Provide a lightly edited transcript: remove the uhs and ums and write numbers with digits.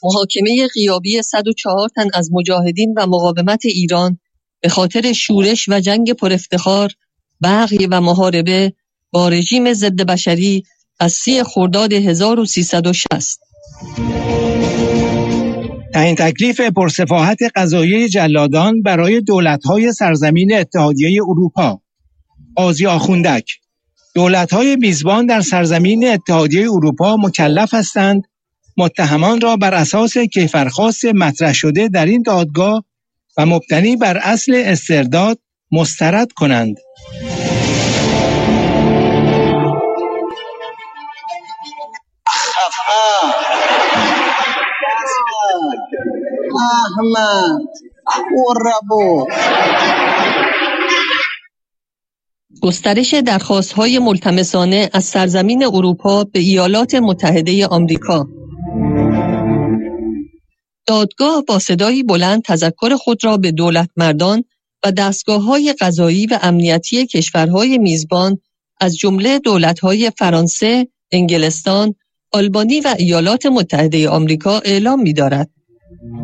محاکمه غیابی 104 تن از مجاهدین و مقاومت ایران به خاطر شورش و جنگ پرافتخار، بغی و محاربه با رژیم ضد بشری از 30 خرداد 1360. تعیین تکلیف پرسفاحت قضایی جلادان برای دولت‌های سرزمین اتحادیه اروپا. قاضی آخوندک: دولت‌های میزبان در سرزمین اتحادیه اروپا مکلف هستند متهمان را بر اساس کیفرخواست مطرح شده در این دادگاه و مبتنی بر اصل استرداد مسترد کنند. احمد قربو گسترش درخواست‌های ملتمسانه از سرزمین اروپا به ایالات متحده آمریکا. دادگاه با صدایی بلند تذکر خود را به دولتمردان و دستگاه‌های قضایی و امنیتی کشورهای میزبان از جمله دولت‌های فرانسه، انگلستان، آلبانی و ایالات متحده آمریکا اعلام می‌دارد.